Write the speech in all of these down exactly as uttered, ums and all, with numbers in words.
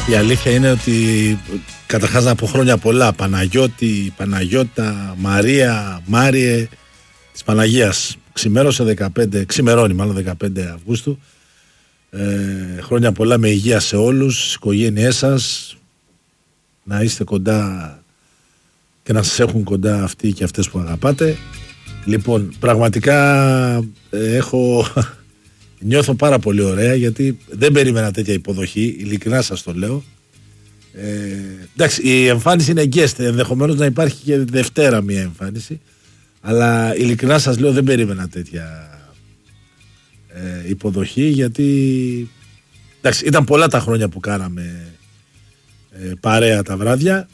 Η αλήθεια είναι ότι καταρχάς από χρόνια πολλά Παναγιώτη, Παναγιώτα, Μαρία, Μάριε της Παναγίας ξημέρωσε δεκαπέντε, ξημερώνει μάλλον δεκαπέντε Αυγούστου. Ε, χρόνια πολλά με υγεία σε όλους, στις οικογένειές σας, να είστε κοντά και να σας έχουν κοντά αυτοί και αυτές που αγαπάτε. Λοιπόν, πραγματικά ε, έχω νιώθω πάρα πολύ ωραία, γιατί δεν περίμενα τέτοια υποδοχή, ειλικρινά σας το λέω. Ε, εντάξει, η εμφάνιση είναι guest, ενδεχομένως να υπάρχει και Δευτέρα μια εμφάνιση, αλλά ειλικρινά σας λέω δεν περίμενα τέτοια ε, υποδοχή, γιατί εντάξει, ήταν πολλά τα χρόνια που κάναμε ε, παρέα τα βράδια,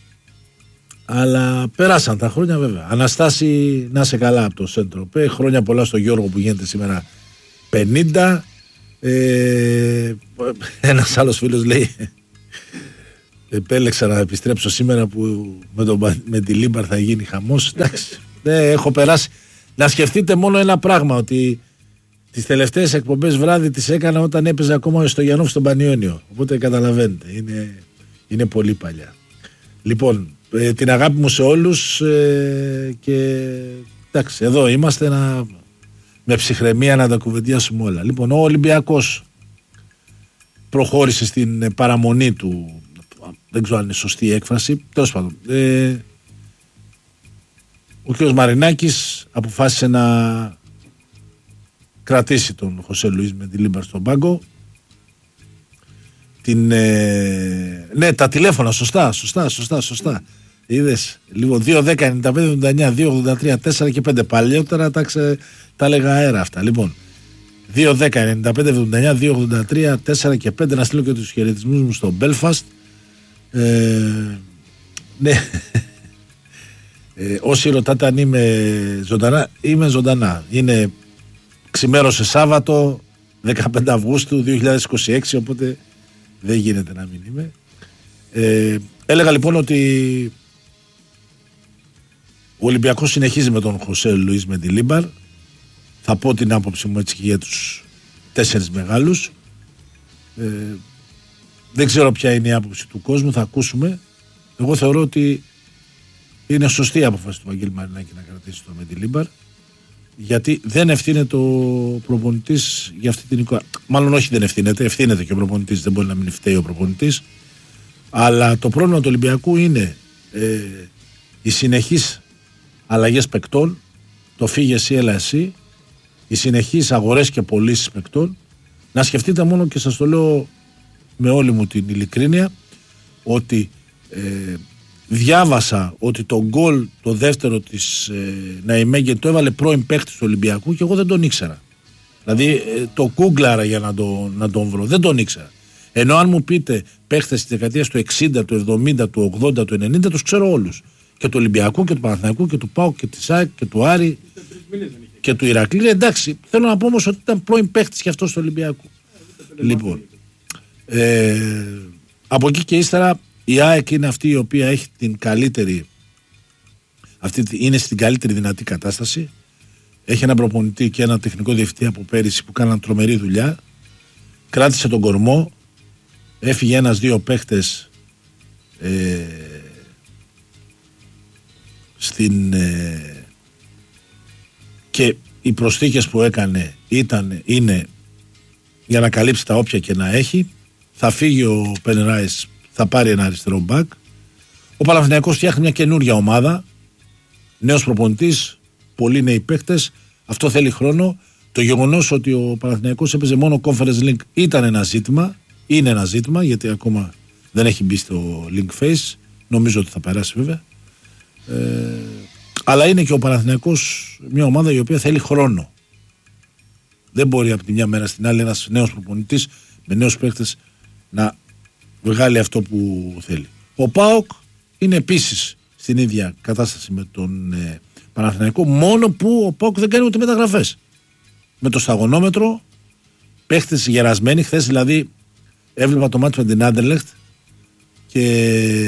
αλλά περάσαν τα χρόνια βέβαια. Αναστάση, να σε καλά από το Σέντροπε, χρόνια πολλά στο Γιώργο που γίνεται σήμερα πενήντα. ε, ένας άλλος φίλος λέει επέλεξα να επιστρέψω σήμερα που με, τον, με τη Λίμπαρ θα γίνει χαμός. Εντάξει, ναι, έχω περάσει. Να σκεφτείτε μόνο ένα πράγμα, ότι τις τελευταίες εκπομπές βράδυ τις έκανα όταν έπαιζε ακόμα στο Γιαννόφ στον Πανιόνιο, οπότε καταλαβαίνετε, είναι, είναι πολύ παλιά. Λοιπόν, ε, την αγάπη μου σε όλους, ε, και εντάξει, εδώ είμαστε να, με ψυχραιμία να τα κουβεντιάσουμε όλα. Λοιπόν, ο Ολυμπιακός προχώρησε στην παραμονή του, δεν ξέρω αν είναι σωστή η έκφραση, τέλος πάντων. Ε, ο κ. Μαρινάκης αποφάσισε να κρατήσει τον Χωσέ Λουίς με τη Λίμπαρ στον πάγκο. Την, ε, ναι, τα τηλέφωνα, σωστά, σωστά, σωστά, σωστά. Είδες, λίγο δύο δέκα ενενήντα πέντε εβδομήντα εννιά δύο ογδόντα τρία τέσσερα και πέντε. Παλιότερα τα, ξε, τα έλεγα αέρα αυτά. Λοιπόν, δύο δέκα ενενήντα πέντε εβδομήντα εννιά δύο ογδόντα τρία τέσσερα και πέντε. Να στείλω και τους χαιρετισμούς μου στο Belfast. Ε, ναι. Ε, όσοι ρωτάτε αν είμαι ζωντανά, είμαι ζωντανά. Είναι ξημέρωσε Σάββατο δεκαπέντε Αυγούστου δύο χιλιάδες είκοσι έξι, οπότε δεν γίνεται να μην είμαι. Ε, έλεγα λοιπόν ότι ο Ολυμπιακός συνεχίζει με τον Χωσέ Λουίς με τη Λίμπαρ. Θα πω την άποψη μου έτσι και για τους τέσσερις μεγάλους. Ε, δεν ξέρω ποια είναι η άποψη του κόσμου, θα ακούσουμε. Εγώ θεωρώ ότι είναι σωστή η απόφαση του Βαγγέλη Μαρινάκη να κρατήσει το με τη Λίμπαρ, γιατί δεν ευθύνεται ο προπονητής για αυτή την εικόνα. Μάλλον όχι, δεν ευθύνεται, ευθύνεται και ο προπονητής, δεν μπορεί να μην φταίει ο προπονητής. Αλλά το πρόβλημα του Ολυμπιακού είναι ε, οι συνεχείς αλλαγές παικτών, το φύγε εσύ, έλα εσύ, οι συνεχείς αγορές και πωλήσεις παικτών. Να σκεφτείτε μόνο, και σας το λέω με όλη μου την ειλικρίνεια, ότι ε, διάβασα ότι το γκολ το δεύτερο της ε, Ναϊμέγε το έβαλε πρώην παίχτης του Ολυμπιακού και εγώ δεν τον ήξερα. Δηλαδή ε, το κούγκλαρα για να, το, να τον βρω, δεν τον ήξερα. Ενώ αν μου πείτε παίχτες της δεκαετίας του εξήντα, του εβδομήντα, του ογδόντα, του ενενήντα, τους ξέρω όλους. Και του Ολυμπιακού και του Παναθηναϊκού και του ΠΑΟΚ και της ΑΕΚ και του Άρη και του Ηρακλή. Εντάξει, θέλω να πω όμως ότι ήταν πρώην παίχτης και αυτός του Ολυμπιακού. Λοιπόν, ε, από εκεί και ύστερα η ΑΕΚ είναι αυτή η οποία έχει την καλύτερη, αυτή είναι στην καλύτερη δυνατή κατάσταση. Έχει ένα προπονητή και ένα τεχνικό διευθυντή από πέρυσι που κάναν τρομερή δουλειά. Κράτησε τον κορμό. Έφυγε ένας-δύο παίχτες ε, στην ε, και οι προσθήκες που έκανε ήταν, είναι για να καλύψει τα όποια και να έχει. Θα φύγει ο Πενεράης, θα πάρει ένα αριστερό μπακ. Ο Παναθηναϊκός φτιάχνει μια καινούρια ομάδα, νέος προπονητής, πολλοί νέοι παίκτες. Αυτό θέλει χρόνο. Το γεγονός ότι ο Παναθηναϊκός έπαιζε μόνο Conference Link ήταν ένα ζήτημα, είναι ένα ζήτημα, γιατί ακόμα δεν έχει μπει στο Link Face. Νομίζω ότι θα περάσει βέβαια. Ε, αλλά είναι και ο Παναθηναϊκός μια ομάδα η οποία θέλει χρόνο. Δεν μπορεί από τη μια μέρα στην άλλη ένας νέος προπονητής με νέους παίκτες να βγάλει αυτό που θέλει. Ο ΠΑΟΚ είναι επίσης στην ίδια κατάσταση με τον ε, Παναθηναϊκό, μόνο που ο ΠΑΟΚ δεν κάνει ούτε μεταγραφές. Με το σταγονόμετρο, παίχτες γερασμένοι. Χθες δηλαδή έβλεπα το μάτι με την Άντερλεχτ και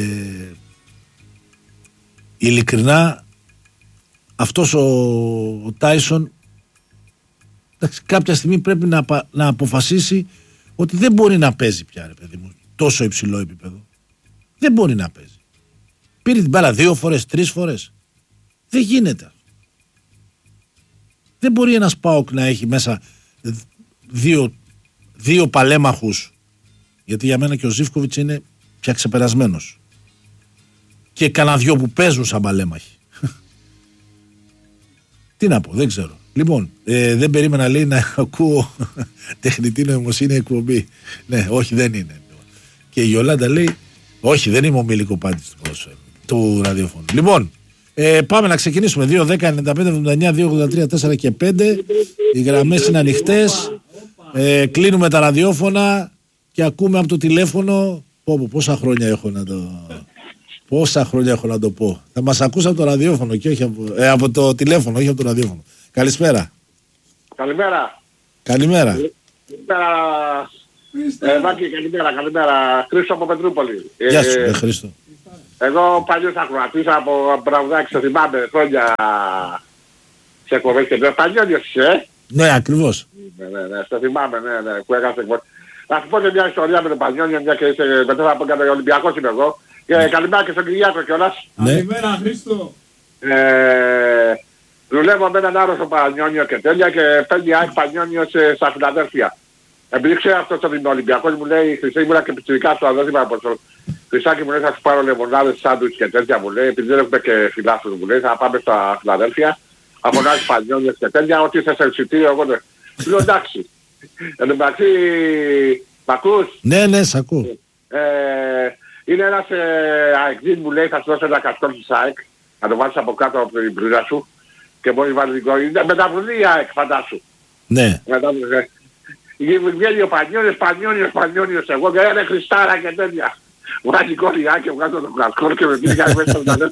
ειλικρινά αυτός ο, ο Τάισον, εντάξει, κάποια στιγμή πρέπει να, να αποφασίσει ότι δεν μπορεί να παίζει πια, ρε παιδί μου. τόσο υψηλό επίπεδο. Δεν μπορεί να παίζει. Πήρε την μπάλα δύο φορές, τρεις φορές. Δεν γίνεται. Δεν μπορεί ένας ΠΑΟΚ να έχει μέσα δύο, δύο παλέμαχους, γιατί για μένα και ο Ζίβκοβιτς είναι πια ξεπερασμένος. Και κανένα δυο που παίζουν σαν παλέμαχοι. Τι να πω, δεν ξέρω. Λοιπόν, ε, δεν περίμενα, λέει, να ακούω τεχνητή νοημοσύνη εκπομπή. Ναι, όχι, δεν είναι. Και η Ιολάντα λέει, όχι, δεν είμαι ο Μίλικο Πάντης του, του ραδιοφώνου. Λοιπόν, ε, πάμε να ξεκινήσουμε. δύο δέκα ενενήντα πέντε εβδομήντα εννιά δύο ογδόντα τρία τέσσερα και πέντε. Οι γραμμές είναι ανοιχτές. Ε, κλείνουμε τα ραδιόφωνα και ακούμε από το τηλέφωνο. Πω, πω, πόσα χρόνια έχω να το... Πόσα χρόνια έχω να το πω. Θα μας ακούσει από το ραδιόφωνο και όχι από, ε, από το τηλέφωνο, όχι από το ραδιόφωνο. Καλησπέρα. Καλημέρα. Καλημέρα. Καλημέρα. Ε, Βάκη, καλημέρα, καλημέρα. Χρήστο από Πετρούπολη. Γεια σου, ε, Χρήστο. Εγώ παλιός ακροατής από Μπραουδάκη, σε θυμάμαι χρόνια σε εκπομπές και παλιόνιος είσαι, ε. Ναι, ακριβώς. Ναι, ναι, ναι, σε θυμάμαι, ναι, ναι, που έκανες εκπομπές. Να σου πω και μια ιστορία με τον Παλιόνιο, μια και είσαι, μετά θα πω και ο Ολυμπιακός είμαι εγώ. Και καλημέρα και στον Κυριάκο κιόλας. Ναι. Καλημέρα, Χρήστο. Ε, δουλεύω με έναν άρρωστο Πανιόνιο και τέλεια και παίρνει ΑΕΚ Πανιόνιο στα Φιλαδέλφια. Επειδή ξέρω αυτό τον Ολυμπιακό μου λέει, Χρυσέ ήμουνα και πιτσιρικά στο αδόθημα από το Χρυσάκι μου λέει θα σου πάρω λεμονάδες, σάντουιτς και τέτοια μου λέει, επειδή δεν έχουμε και φιλάθλους μου λέει, θα πάμε στα Φιλαδέλφια, αφωνάζει Πανιόνιο και τέτοια, ό,τι θες εισιτήριο εγώ δεν. Λέω εντάξει. Εν τω μεταξύ, μ' ακούς? Ναι, ναι, σ' ακούω. Ε, είναι ένας ε, αεκδίν μου λέει θα σου δώσω ένα καστόλ της ΑΕΚ, να το βάλεις από κάτω από την πρίζα σου και μπορεί να βάλεις την κόρη. Μεταβουλή η ΑΕΚ φαντάσου. Ναι. Μεταβουλή. Βγαίνει ο Πανιόνιος, Πανιόνιος, Πανιόνιος εγώ και είναι Χριστάρα και τέτοια. Βγάζει κόρη η ΑΕΚ και βγάζω τον καστόλ και με πήγε μέσα στο μυαλό.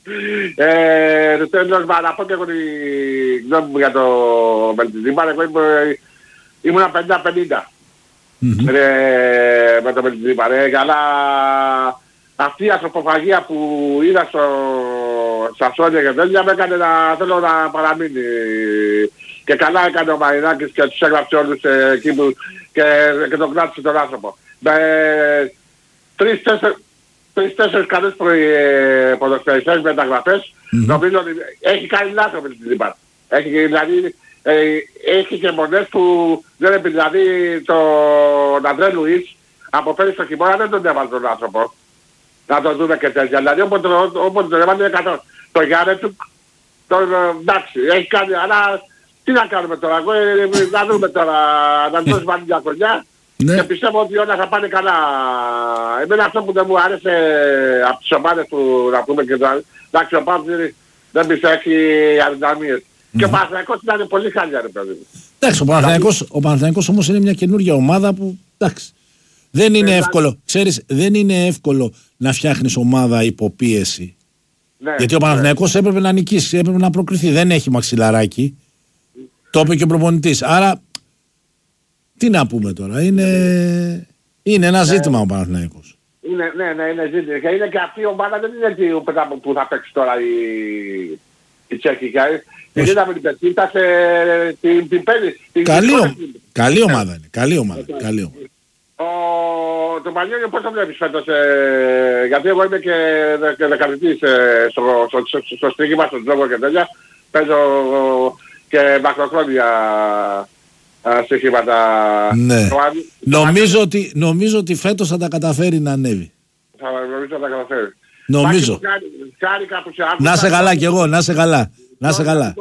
Ε, τέλος να πω και εγώ τη γνώμη μου για το Μελτιζίμπαρ, εγώ ήμουν πενήντα πενήντα. Mm-hmm. Ρε, με το Μελτιζίμπα ρε, αλλά αυτή η ανθρωποφαγία που είδα στο Σασόνια και τέτοια με έκανε να θέλω να παραμείνει και καλά έκανε ο Μαρινάκης και τους έγραψε όλους ε, εκεί που και, και τον κράτησε τον άνθρωπο με τρεις τέσσερις τρεις τέσσερις καλές ε, ποδοσφαιριστές μεταγραφές. Mm-hmm. Νομίζω ότι έχει κάνει λάθος με την Μελτιζίμπα. Έχει δηλαδή Ε, έχει και μονές που δεν είναι, δηλαδή τον Αντρέ Λουίς από πέρυσι το χειμώνα δεν τον έβαλε τον άνθρωπο να τον δούμε και τέτοια, δηλαδή όποτε τον έβαλε εκατό. Το Γιάννε του τον εντάξει έχει κάνει, αλλά τι να κάνουμε τώρα, εγώ να δούμε τώρα να δώσει βάλει μια χρονιά και πιστεύω ότι όλα θα πάνε καλά. Εμένα αυτό που δεν μου άρεσε από τις ομάδες που να πούμε και τώρα, εντάξει ο Πάμπς δεν πιστεύει έχει αδυναμίες. Mm-hmm. Και ο Παναθηναϊκός ήταν πολύ χάλια ρε παιδί μου. Εντάξει, ο Παναθηναϊκός, ο Παναθηναϊκός όμως είναι μια καινούργια ομάδα που εντάξει, δεν είναι ε, εύκολο. Ξέρεις, δεν είναι εύκολο να φτιάχνεις ομάδα υποπίεση. Ναι, γιατί ο Παναθηναϊκός ναι. έπρεπε να νικήσει, έπρεπε να προκριθεί. Δεν έχει μαξιλαράκι. Mm. Το είπε και ο προπονητής. Άρα, τι να πούμε τώρα. Είναι, είναι ένα ζήτημα ο Παναθηναϊκός. Είναι, ναι, ναι, είναι ζήτημα. Και είναι και αυτή η ομάδα δεν είναι εκεί που θα παίξει τώρα η, η Τσέχικα. Και είδαμε την Πετίτα σε την, την πέλη. Καλή, ο... καλή ομάδα είναι. Καλή ομάδα. Καλή ομάδα. Ο... Το Πανιόνιο πώς το βλέπεις φέτος, ε... γιατί εγώ είμαι και, και δεκαλυτής ε... στο, στο, στο, στο στρίγημα, στον τζόγο και τέτοια. Παίζω και μακροχρόνια στοιχήματα. Ναι. Το... Νομίζω, το... ότι, νομίζω ότι φέτος θα τα καταφέρει να ανέβει. Θα νομίζω θα τα καταφέρει. Νομίζω. Να σε καλά κι εγώ, να σε καλά. Να σε καλά.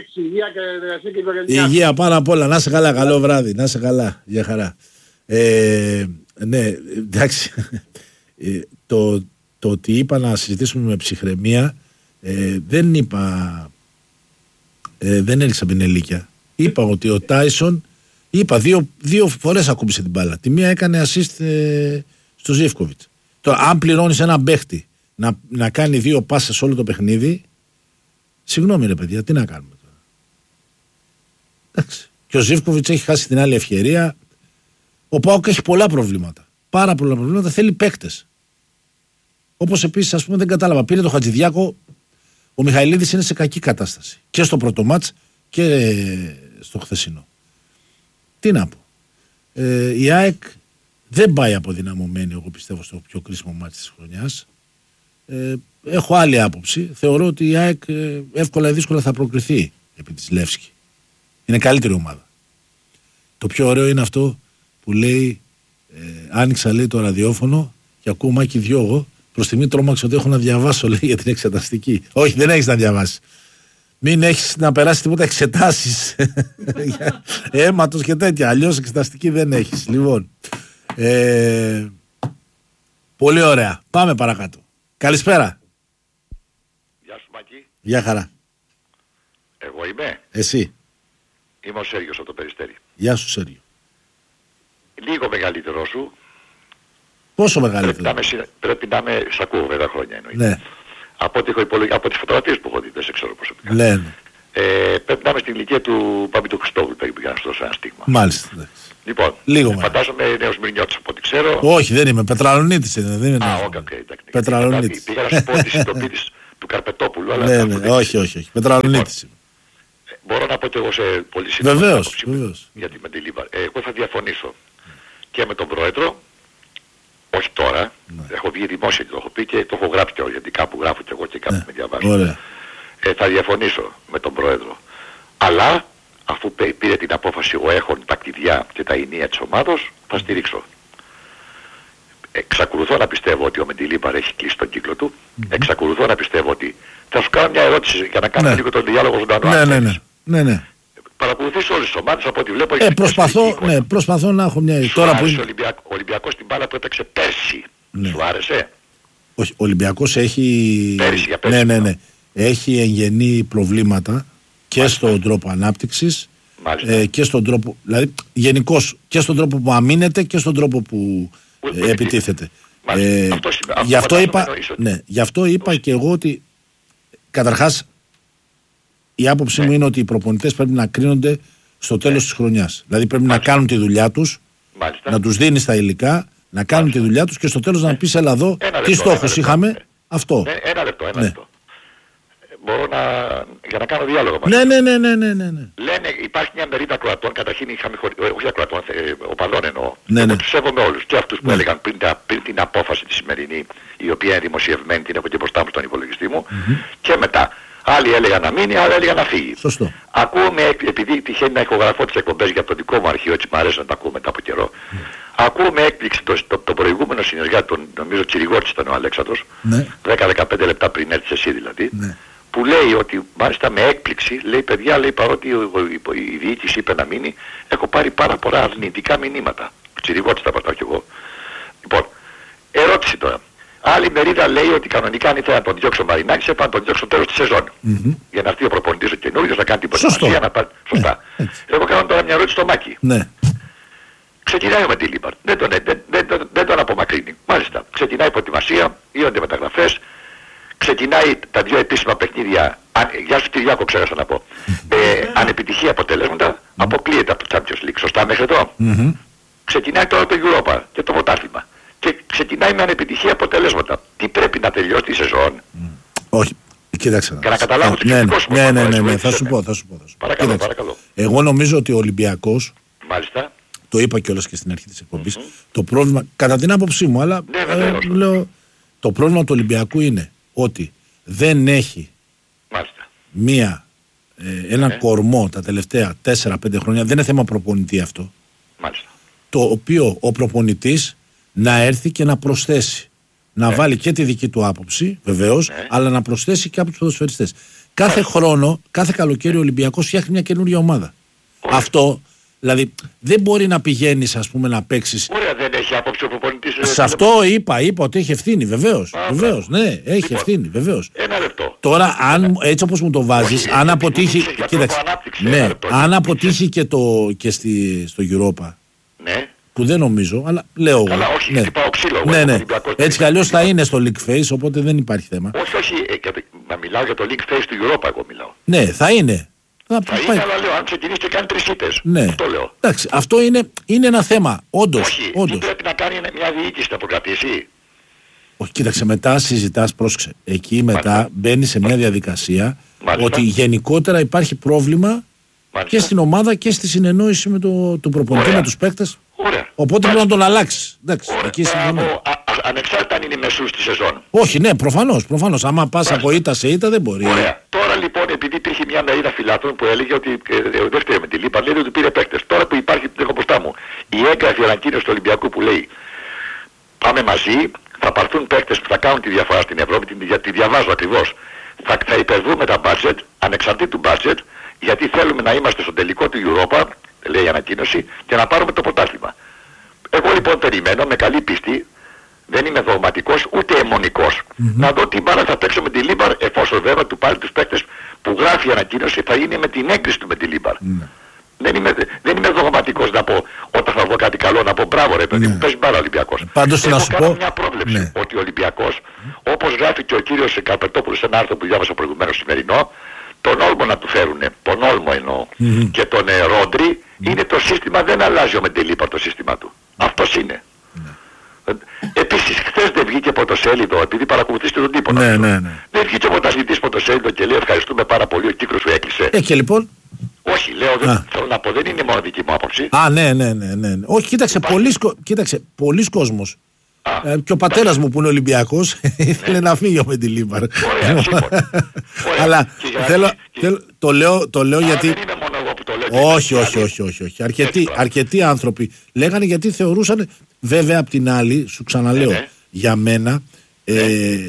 Η υγεία πάνω απ' όλα. Να σε καλά. Καλό βράδυ. Να σε καλά. Για χαρά. Ε, ναι, εντάξει. Ε, το, το ότι είπα να συζητήσουμε με ψυχραιμία ε, δεν είπα ε, δεν έλειξα πινελίκια. Είπα ότι ο Τάισον είπα δύο, δύο φορές ακούμπησε την μπάλα. Τη μία έκανε assist ε, στο Ζίβκοβιτς. Τώρα αν πληρώνεις έναν παίχτη να, να κάνει δύο πάσες όλο το παιχνίδι, συγγνώμη ρε παιδιά, τι να κάνουμε τώρα. Εντάξει. Και ο Ζίβκοβιτς έχει χάσει την άλλη ευκαιρία. Ο ΠΑΟΚ έχει πολλά προβλήματα. Πάρα πολλά προβλήματα, θέλει παίκτες. Όπως επίσης, ας πούμε, δεν κατάλαβα. Πήρε το Χατζηδιάκο, ο Μιχαηλίδης είναι σε κακή κατάσταση. Και στο πρώτο μάτς και στο χθεσινό. Τι να πω. Ε, η ΑΕΚ δεν πάει αποδυναμωμένη, εγώ πιστεύω, στο πιο κρίσιμο μάτι της χρονιάς. Ε, έχω άλλη άποψη. Θεωρώ ότι η ΑΕΚ ε, εύκολα ή δύσκολα θα προκριθεί επί της Λεύσκη. Είναι καλύτερη ομάδα. Το πιο ωραίο είναι αυτό που λέει, ε, άνοιξα λέει το ραδιόφωνο και ακούω Μάκη Διώγο. Προς τιμή τρόμαξα ότι έχω να διαβάσω, λέει, για την εξεταστική. Όχι, δεν έχεις να διαβάσεις. Μην έχεις να περάσει τίποτα εξετάσεις. Αίματος και τέτοια. Αλλιώς εξεταστική δεν έχεις. Λοιπόν. Ε, πολύ ωραία. Πάμε παρακάτω. Καλησπέρα. Γεια σου Μάκη. Γεια χαρά. Εγώ είμαι. Εσύ. Είμαι ο Σέργιος από το Περιστέρι. Γεια σου Σέργιο. Λίγο μεγαλύτερό σου. Πόσο μεγαλύτερο? Πρέπει να είμαι, πρέπει να είμαι σ' ακούω βέβαια χρόνια εννοείται. Ναι. Από ό,τι έχω υπολογίσει, από τις φωτογραφίες που έχω δει, δεν σε ξέρω προσωπικά. Ναι, ναι. Ε, πρέπει να είμαι στην ηλικία του Παπί του Χριστόβουλου, περίπου, για να σου δώσω ένα στίγμα. Μάλιστα. Ναι. Λοιπόν, λίγο φαντάζομαι νέος Μυρνιώτης από ό,τι ξέρω. Όχι, δεν είμαι. Πετραλονίτης είναι. Δεν είναι. Α, όχι, okay, εντάξει. Πετραλονίτης. Πήγα να σου πω τη συντοπίτη του Καρπετόπουλου, αλλά. Ναι, ναι, όχι, όχι, όχι. Πετραλονίτης είναι. Μπορώ να πω ότι εγώ σε πολύ σύντομα. Βεβαίως, βεβαίως. Γιατί με τη Λίβα. Εγώ θα διαφωνήσω και με τον Πρόεδρο. Όχι τώρα, ναι. Έχω βγει δημόσια και το έχω πει και το έχω γράψει και εγώ, γιατί κάπου γράφω και εγώ και κάπου ναι. με διαβάζω. Ε, θα διαφωνήσω με τον Πρόεδρο. Αλλά, αφού πήρε την απόφαση ο έχων τα κλειδιά και τα ενία της ομάδος, θα στηρίξω. Εξακολουθώ να πιστεύω ότι ο Μεντιλίμπαρ έχει κλείσει τον κύκλο του. Mm-hmm. Εξακολουθώ να πιστεύω ότι... Θα σου κάνω μια ερώτηση για να κάνουμε ναι. λίγο τον διάλογο ζωντανό. Ναι, ναι, ναι, ναι, ναι. Παρακολουθείς όλες τις ομάδες από ό,τι βλέπω. Ε, προσπαθώ, ναι, προσπαθώ να έχω μια... Σου τώρα άρεσε που είναι... ο Ολυμπιακός, Ολυμπιακός στην μπάλα που έπαιξε πέρσι. Ναι. Σου άρεσε? Όχι, ο Ολυμπιακός έχει... Πέρσι, για πέρσι, ναι, ναι, ναι. Έχει εγγενή προβλήματα και Μάλιστα. στον τρόπο ανάπτυξης ε, και στον τρόπο... Δηλαδή, γενικώς και στον τρόπο που αμήνεται και στον τρόπο που ε, επιτίθεται. Ε, αυτό, αυτό, γι' αυτό είπα, ναι, γι' αυτό είπα και εγώ ότι καταρχάς η άποψή ναι. μου είναι ότι οι προπονητές πρέπει να κρίνονται στο τέλος ναι. της χρονιάς. Δηλαδή πρέπει Μάλιστα. να κάνουν τη δουλειά τους, Μάλιστα. να τους δίνεις τα υλικά, να κάνουν Μάλιστα. τη δουλειά τους και στο τέλος ναι. να πεις έλα εδώ τι στόχους είχαμε, ναι. αυτό. Ναι, ένα λεπτό, ένα ναι. λεπτό. Μπορώ να... για να κάνω διάλογο μαζί. Ναι, ναι, ναι, ναι, ναι, ναι, ναι. Λένε υπάρχει μια μερίδα Κροατών, καταρχήν είχαμε χωρί... όχι Κροατών, ε, οπαδών εννοώ. Ναι, εγώ ναι. τους σέβομαι όλους. Και αυτούς που ναι. έλεγαν πριν, τα, πριν την απόφαση τη σημερινή, η οποία είναι δημοσιευμένη, την έχω και μπροστά μου στον υπολογιστή μου, mm-hmm. και μετά. Άλλοι έλεγαν να μείνει, άλλοι έλεγαν να φύγει. Σωστό. Ακούμε, επειδή τυχαίνει να ηχογραφώ τις εκπομπές για το δικό μου αρχείο, έτσι μου αρέσει να τα ακούω μετά από καιρό. Mm. Ακούμε έκπληξη το, το, το προηγούμενο συνεργάτη, τον, νομίζω Τσιριγόρης ήταν ο Αλέξανδρος, ναι. δέκα με δεκαπέντε λεπτά πριν έρθεις εσύ δηλαδή, ναι. που λέει ότι μάλιστα με έκπληξη, λέει παιδιά, λέει παρότι ο, ο, ο, η διοίκηση είπε να μείνει, έχω πάρει πάρα πολλά αρνητικά μηνύματα. Ο Τσιριγόρης τα πατάω κι εγώ. Λοιπόν, ερώτηση τώρα. Άλλη μερίδα λέει ότι κανονικά αν ήθελα να τον διώξω ο Μαρινάκης, έπρεπε να τον διώξω τέλος της σεζόν. Mm-hmm. Για να έρθει ο προπονητής ο καινούργιος, να κάνει την προετοιμασία, να πάρει... Σωστά. Ναι, εγώ κάνω τώρα μια ερώτηση στο Μάκη. Ναι. Ξεκινάει ο Μεντιλίμπαρ. Δεν τον, δεν, δεν, δεν, δεν τον απομακρύνει. Μάλιστα. Ξεκινάει η προετοιμασία, γίνονται μεταγραφές, ξεκινάει τα δύο επίσημα παιχνίδια. Αν, γεια σου Κυριάκο, ξέχασα να πω. Ε, ανεπιτυχή αποτελέσματα, mm-hmm. αποκλείεται από το Champions League. Σωστά μέχρι εδώ. Mm-hmm. Ξεκινάει τώρα το Europa και το πρωτάθλημα. Και ξεκινάει με ανεπιτυχή αποτελέσματα. Τι πρέπει να τελειώσει τη σεζόν? Mm. Όχι. Κοίταξε. Για να καταλάβω το κοινικό σου. Ναι, ναι, ναι, ναι, θα σου πω, θα σου πω. Θα σου πω. Παρακαλώ, Κοίταξε. παρακαλώ. Εγώ νομίζω ότι ο Ολυμπιακός, Μάλιστα. το είπα κιόλας και στην αρχή της εκπομπής, mm-hmm. το πρόβλημα, κατά την άποψή μου, αλλά ναι, ναι, ναι, ε, λέω, το πρόβλημα του Ολυμπιακού είναι ότι δεν έχει Μάλιστα. μία, ε, ένα ναι. κορμό τα τελευταία τέσσερα πέντε χρόνια, δεν είναι θέμα προπονητή αυτό, Μάλιστα. το οποίο ο προπονητής να έρθει και να προσθέσει. Να ναι. βάλει και τη δική του άποψη, βεβαίως, ναι. αλλά να προσθέσει και από τους ποδοσφαιριστές. Κάθε ναι. χρόνο, κάθε καλοκαίρι ο Ολυμπιακός φτιάχνει μια καινούργια ομάδα. Ωραία. Αυτό, δηλαδή, δεν μπορεί να πηγαίνεις, ας πούμε, να παίξεις. Ωραία, δεν έχει άποψη ο προπονητής. Σε αυτό είπα, είπα ότι έχει ευθύνη, βεβαίως. Βεβαίως, ναι, έχει λοιπόν, ευθύνη, βεβαίως. Ένα λεπτό. Τώρα, αν, έτσι όπως μου το βάζεις, αν αποτύχει. Κοίταξε, ναι, αν αποτύχει και, το, και στη, στο Europa. Ναι. Που δεν νομίζω, αλλά λέω εγώ. Καλά, όχι, ναι. πάω ξύλο. Ναι, ναι. Έτσι κι αλλιώς θα είναι στο League Face, οπότε δεν υπάρχει θέμα. Όχι, όχι, ε, να μιλάω για το League Face του Europa, εγώ μιλάω. Ναι, θα είναι. Θα, θα είναι, αλλά λέω, αν ξεκινήσει και κάνει τρεις ήττες. Ναι. Αυτό λέω. Εντάξει, αυτό είναι, είναι ένα θέμα, όντως. Όχι, όντως. τι πρέπει να κάνει μια διοίκηση να το κρατήσει. Όχι, κοίταξε, μετά συζητάς, πρόσεξε. Εκεί μετά μπαίνει σε μια διαδικασία Μάλιστα. ότι γενικότερα υπάρχει πρόβλημα Μάλιστα. και στην ομάδα και στη συνεννόηση με το, το προπονητή, με τους παίκτες. Ωραία. Οπότε πρέπει να τον αλλάξεις. Εντάξει, εκεί συμφωνώ. Ανεξάρτητα αν είναι μεσούς στη σεζόν. Όχι, ναι, προφανώς, προφανώς. Άμα πας από ήττα σε ήττα δεν μπορεί. Ωραία. Τώρα λοιπόν, επειδή υπήρχε μια μερίδα φιλάτων που έλεγε ότι ε, δεν φταίει με τη Λίπα, λέει ότι πήρε παίκτες. Τώρα που υπάρχει, έχω μπροστά μου, η έγγραφη ανακοίνωση του Ολυμπιακού που λέει πάμε μαζί, θα πάρθουν παίκτες που θα κάνουν τη διαφορά στην Ευρώπη, τη, τη, τη διαβάζω ακριβώς. Θα, θα υπερβούμε τα budget, ανεξαρτήτου budget, γιατί θέλουμε να είμαστε στο τελικό του Europa, λέει η ανακοίνωση, και να πάρουμε το πρωτάθλημα. Εγώ λοιπόν περιμένω με καλή πίστη, δεν είμαι δογματικός ούτε αιμονικός, mm-hmm. να δω τι μπάλα θα παίξω με τη Λίμπαρ, εφόσον βέβαια του πάρει τους παίκτες που γράφει η ανακοίνωση θα είναι με την έγκριση του με τη Λίμπαρ. Mm-hmm. Δεν είμαι, δεν είμαι δογματικός να πω όταν θα βγω κάτι καλό να πω μπράβο ρε παιδί μου, παίζει μπάλα ο Ολυμπιακός. Πάντως έχω να σου κάνω πω... μια πρόβλεψη ναι. ότι ο Ολυμπιακός, mm-hmm. όπως γράφει και ο κύριος Καρπετόπουλος σε ένα άρθρο που διάβασα προηγουμένως σημερινό, τον Όλμο να του φέρουνε, τον Όλμο εννοώ, mm-hmm. και τον ε, Ρόντρι, mm-hmm. είναι το σύστημα, δεν αλλάζει ο Μεντελίπαρ το σύστημα του. Αυτός είναι. Mm-hmm. Επίσης, χθες δεν βγήκε πρωτοσέλιδο, επειδή παρακολουθήσετε τον τύπο. Ναι, ναι, ναι. Δεν βγήκε ο πρωταθλητής πρωτοσέλιδο και λέει ευχαριστούμε πάρα πολύ, ο κύκλος σου έκλεισε. Ε, και λοιπόν... Όχι, λέω, δεν, θέλω να πω, δεν είναι μόνο δική μου άποψη. Α, ναι, ναι, ναι, ναι. Όχι, κοίταξε, πολλοί, κοίταξε, πολλοί κόσμος. Ε, και ο πατέρας μου που είναι Ολυμπιακός ήθελε να φύγει με τη Λίμπαρ. Ωραία, σύμφωνα. Αλλά θέλω, θέλω, το λέω, το λέω γιατί... Δεν είναι μόνο εγώ που το λέω. Όχι, όχι, όχι, όχι, όχι. Αρκετοί, αρκετοί άνθρωποι λέγανε γιατί θεωρούσαν, βέβαια απ' την άλλη, σου ξαναλέω, ναι, για μένα, ναι. ε,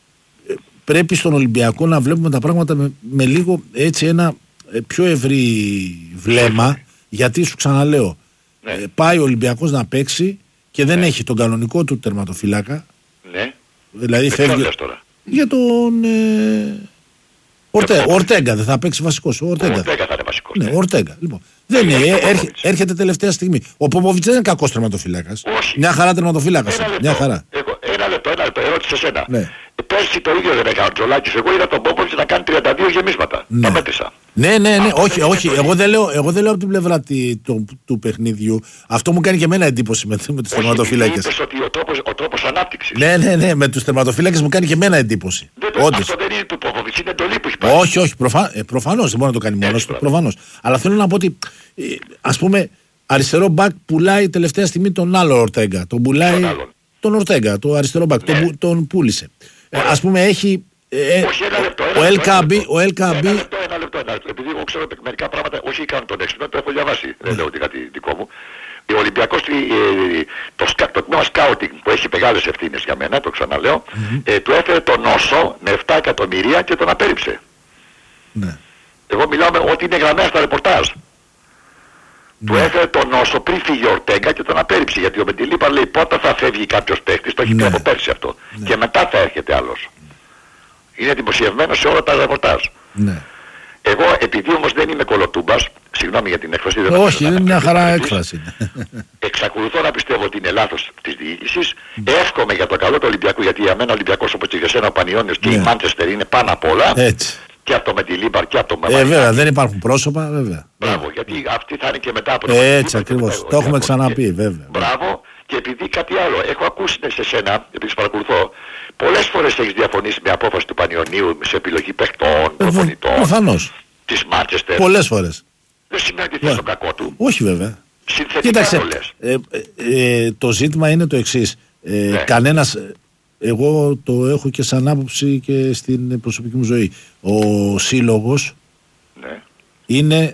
πρέπει στον Ολυμπιακό να βλέπουμε τα πράγματα με, με λίγο έτσι ένα πιο ευρύ βλέμμα, ναι, γιατί σου ξαναλέω, ναι, ε, πάει ο Ολυμπιακός να παίξει και δεν, ναι, έχει τον κανονικό του τερματοφύλακα. Ναι. Δηλαδή φεύγει τώρα. Για τον ε... Ορτέ... Ορτέγκα δεν θα παίξει βασικός. Ο Ορτέγκα. Ορτέγκα θα είναι βασικός. Ναι, Ορτέγκα. Λοιπόν. Δεν είναι, ε, έρχε... έρχεται τελευταία στιγμή. Ο Ποπόβιτς δεν είναι κακός τερματοφύλακας. Μια χαρά τερματοφύλακας. Μια χαρά. Εγώ, ένα λεπτό, ένα λεπτό. Ερώτηση σε σένα. Ναι. Πέρσι το ίδιο δεν έκανε ο Τζολάκης. Εγώ είδα τον Πόποβιτς να κάνει τριάντα δύο γεμίσματα. Ναι. Τα μέτρησα. Ναι, ναι, ναι. Α, όχι, όχι. Εγώ δεν, λέω, εγώ δεν λέω από την πλευρά τη, του, του παιχνίδιου. Αυτό μου κάνει και εμένα εντύπωση με, με τους τερματοφύλακες. Είπες ότι ο τρόπος, ο τρόπος ανάπτυξης. Ναι, ναι, ναι. Με τους τερματοφύλακες μου κάνει και εμένα εντύπωση. Δεν το, αυτό δεν είναι του Πόποβιτς, είναι εντολή που έχει πάρει. Όχι, όχι. Προφα... Ε, προφανώς δεν μπορεί να το κάνει μόνος του. Προφανώς. Αλλά θέλω να πω ότι ε, ας πούμε αριστερό μπακ πουλάει τελευταία στιγμή τον άλλο Ορτέγκα. Τον πουλάει τον Ορτέγκα, το αριστερό μπακ. Ναι. Τον, τον πούλησε. Ε, ας πούμε έχει. Ε, όχι, ένα λεπτό, ένα ο Ελκαμπή. Ο Ελκαμπή. Ένα λεπτό, ένα λεπτό, ένα λεπτό. Επειδή εγώ ξέρω μερικά πράγματα, όχι κάνω τον έξυπνο, το έχω διαβάσει. Mm. Δεν λέω ότι κάτι δικό μου. Ο Ολυμπιακός, ε, το, το τμήμα σκάουτινγκ που έχει μεγάλες ευθύνες για μένα, το ξαναλέω, mm-hmm. ε, του έφερε τον Όσο με επτά εκατομμύρια και τον απέρριψε. Ναι. Εγώ μιλάω με ό,τι είναι γραμμένα στα ρεπορτάζ. Ναι. Του έφερε τον Όσο πριν φύγει ο Ορτέγκα και τον απέρριψε. Γιατί ο Μεντιλίπα λέει πότε θα φεύγει κάποιος παίχτης, το έχει πει, ναι, από πέρσι αυτό. Ναι. Και μετά θα έρχεται άλλος. Είναι δημοσιευμένο σε όλα τα ρεπορτάζ. Ναι. Εγώ επειδή όμως δεν είμαι κολοτούμπας, συγγνώμη για την έκφραση. Δεν όχι, είναι μια χαρά έκφραση. Εξακολουθώ να πιστεύω ότι είναι λάθος της διοίκησης. Mm. Εύχομαι για το καλό του Ολυμπιακού, γιατί για μένα ο Ολυμπιακός όπως και για σένα ο Πανιώνιος και, ναι, η Μάντσεστερ είναι πάνω απ' όλα. Έτσι. Και από το με τη Λίμπαρ και από το με. Ε, βέβαια, δεν υπάρχουν πρόσωπα, βέβαια. Μπράβο, γιατί αυτή θα είναι και μετά από το. Έτσι ακριβώς. Το έχουμε ξαναπεί, βέβαια. Μπράβο. Και επειδή κάτι άλλο, έχω ακούσει σε σένα, επειδή παρακολουθώ, πολλές φορές έχεις διαφωνήσει με απόφαση του Πανιωνίου σε επιλογή παιχτών, προπονητών. Προφανώς. Της Μάντσεστερ. Πολλές φορές. Δεν σημαίνει ότι θες το κακό του. Όχι βέβαια. Συνθετικά. Κοίταξε, το λες. Ε, ε, ε, το ζήτημα είναι το εξής. Ε, ναι. Κανένας, εγώ το έχω και σαν άποψη και στην προσωπική μου ζωή. Ο σύλλογος, ναι, είναι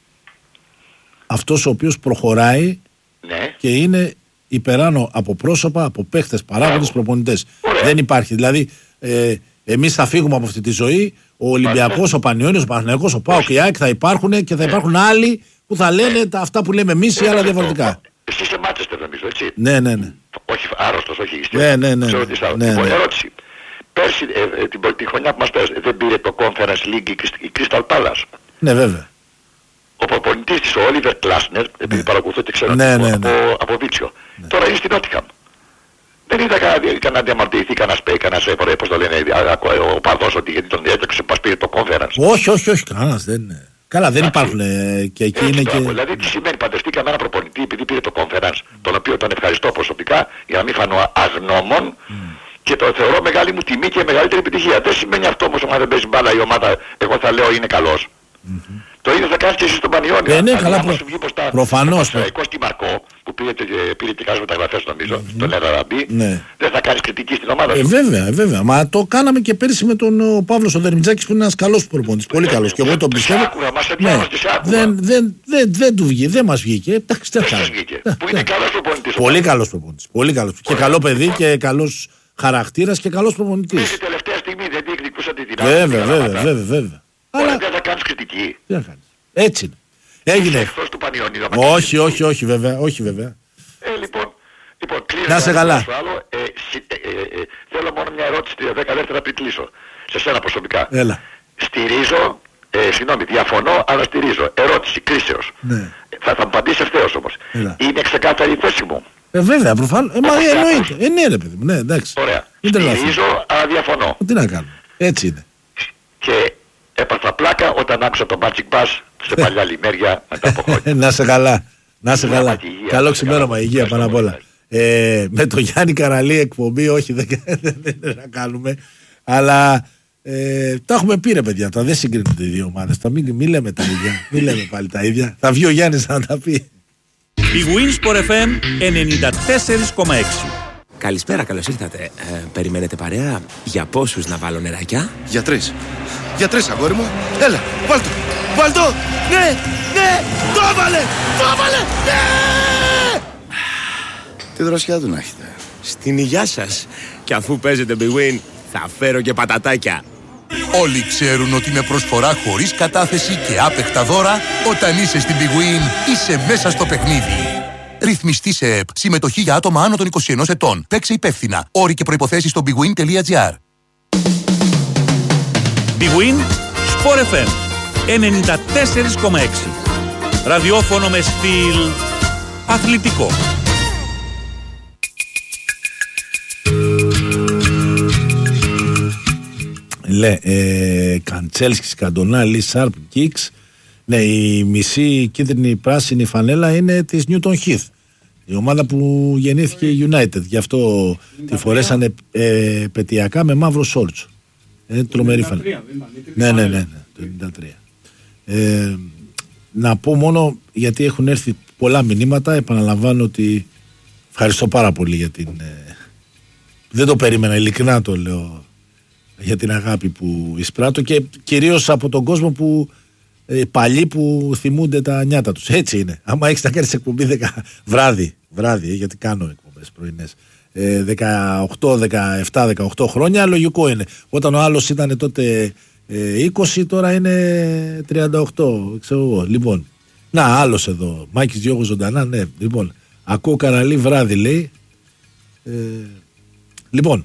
αυτός ο οποίος προχωράει, ναι, και είναι υπεράνω από πρόσωπα, από παίχτες, παράγοντες, προπονητές. Δεν υπάρχει. Δηλαδή, ε, εμείς θα φύγουμε από αυτή τη ζωή. Ο Ολυμπιακός, ο Πανιώνιος, ο Παναθηναϊκός, ο ΠΑΟΚ και η ΑΕΚ θα υπάρχουν και θα υπάρχουν άλλοι που θα λένε τα, αυτά που λέμε εμείς ή άλλα διαφορετικά. Εσύ είσαι Μάντσεστερ νομίζω, έτσι. Ναι, ναι, ναι. Όχι άρρωστος, όχι είστε. Ναι, ναι, ναι. Ξέρω τι θα... ναι, ναι. Ερώτηση. Πέρσι, ε, ε, την, την χρονιά που μας πέρασε, δεν πήρε το Conference League η Crystal Palace. Ναι, βέβαια. Ο προπονητής της, ο Oliver Glasner, επειδή, ναι, παρακολουθώ και ξέρω, ναι, ναι, ναι, από, από Βίτσιο. Ναι. Τώρα είναι στην Nottingham. Δεν είδα κανένα διαμαρτυρηθεί, κανένας παίει, κανένας έφορε, πώς το λένε, ο παδός ότι γιατί τον διέτρεξε, πας πήρε το Conference. Όχι, όχι, όχι, κανένας δεν είναι. Καλά, δεν υπάρχουν ε, και εκεί είναι και... Δηλαδή τι σημαίνει, παντρευτήκαμε ένα προπονητή επειδή πήρε το Conference, τον οποίο τον ευχαριστώ προσωπικά, για να μην φανώ αγνώμων, mm. και το θεωρώ μεγάλη μου τιμή και μεγαλύτερη επιτυχία. Δεν σημαίνει αυτό όμως, όταν δεν παίζει μπάλα η ομάδα, εγώ θα λέω είναι καλός. Mm-hmm. Το ίδιο θα κάνεις και εσύ στον Πανιόνιο. Ε, ναι, καλά, προ... προφανώς. Το Κώστη Μαρκό που πήρε, πήρε και κάποιες μεταγραφές νομίζω, mm-hmm. τον Έραραμπή, ναι. δεν θα κάνεις κριτική στην ομάδα σου. Ε, βέβαια, ε, βέβαια. Μα το κάναμε και πέρυσι με τον ο Παύλος ο Δερμιτζάκης που είναι ένας καλός προπονητής. Πολύ ε, καλός. Και εγώ τον πιστεύω. Άκουγα, μας ναι. δεν, δεν, δεν, δεν του βγήκε, δεν μας βγήκε. Εντάξει, δεν σας βγήκε. Που είναι καλός προπονητής. Πολύ καλός προπονητής. Πολύ καλός. Και καλό παιδί και καλός χαρακτήρας και καλός προπονητής. Μέχρι τελευταία στιγμή δεν διεκδικούσατε την βέβαια, βέβαια, βέβαια, βέβαια. Αλλά δεν θα κάνεις κριτική. Δεν θα κάνεις. Έτσι είναι. Έγινε. Εκτός του Πανιόνιου. Όχι, όχι, όχι βέβαια, όχι βέβαια. Ε, λοιπόν, λοιπόν κλείνω. Να σε καλά. Άλλο, ε, ε, ε, ε, θέλω μόνο μια ερώτηση στη δέκα δεύτερα πριν κλείσω. Σε σένα προσωπικά. Έλα. Στηρίζω, ε, συγγνώμη, διαφωνώ, αλλά στηρίζω. Ερώτηση κρίσεως. Ναι. Θα, θα μου απαντήσει ευθέως όμως. Έλα. Είναι ξεκάθαρη η θέση μου. Ε, βέβαια, προφανώς. Ε, μα εννοείται. Ε, ναι, ρε παιδί μου, ναι, εντάξει. Ωραία. Στηρίζω, αλλά διαφωνώ. Τι να κάνω. Έτσι είναι. Και έπαθα πλάκα όταν άκουσα το Magic Bass σε παλιά λιμέρια μετά από χρόνια. Να σε καλά. Να σε καλά. Καλό ξημέρωμα, υγεία πάνω απ' όλα. Ε, με το Γιάννη Καραλή εκπομπή, όχι, δεν είναι να κάνουμε. Αλλά ε, τα έχουμε πει ρε παιδιά, τώρα δεν συγκρίνονται οι δύο ομάδες. Μην μη λέμε τα ίδια, μην λέμε πάλι τα ίδια. Θα βγει ο Γιάννης να τα πει. Η Winsport εφ εμ ενενήντα τέσσερα κόμμα έξι. Καλησπέρα, καλώς ήρθατε. Ε, περιμένετε παρέα? Για πόσους να βάλω νεράκια? Για τρεις. Για τρεις, αγόρι μου. Έλα, βάλ' το. Βάλ' το. Ναι, ναι, το έβαλε, το έβαλε, ναι! Τι δροσιά του να έχετε. Στην υγειά σας. Και αφού παίζετε Big Win, θα φέρω και πατατάκια. Όλοι ξέρουν ότι με προσφορά χωρίς κατάθεση και άπεχτα δώρα, όταν είσαι στην Big Win, είσαι μέσα στο παιχνίδι. Ρυθμιστή σε ΕΠ. Συμμετοχή για άτομα άνω των είκοσι ενός ετών. Παίξε υπεύθυνα. Όροι και προϋποθέσεις στο bigwin τελεία gr. Big Win, Sport εφ εμ ενενήντα τέσσερα κόμμα έξι. Ραδιόφωνο με στυλ αθλητικό. Λέ, ε, Καντσέλσκι, Καντονά, Λι Σάρπ, Κίξ. Ναι, η μισή κίτρινη πράσινη φανέλα είναι της Newton Heath. Η ομάδα που γεννήθηκε η United. Γι' αυτό τη φορέσανε ε, πετειακά με μαύρο σόρτσο. Είναι τρομερή φανέλα. Ναι, ναι, ναι, ναι, το ενενήντα τρία. Ε, να πω μόνο, γιατί έχουν έρθει πολλά μηνύματα, επαναλαμβάνω ότι ευχαριστώ πάρα πολύ για την... Ε, δεν το περίμενα, ειλικρινά το λέω, για την αγάπη που εισπράττω και κυρίως από τον κόσμο που ε, παλιοί που θυμούνται τα νιάτα τους. Έτσι είναι. Άμα έχεις να κάνεις εκπομπή δεκα, βράδυ, βράδυ, γιατί κάνω εκπομπές πρωινές, ε, δεκαοκτώ, δεκαεπτά, δεκαοκτώ χρόνια, λογικό είναι. Όταν ο άλλος ήταν τότε ε, είκοσι, τώρα είναι τριάντα οκτώ, ξέρω εγώ. Λοιπόν, να, άλλος εδώ, Μάκης Διώγος ζωντανά, ναι. Λοιπόν, ακούω Καραλή βράδυ, λέει. Ε, λοιπόν,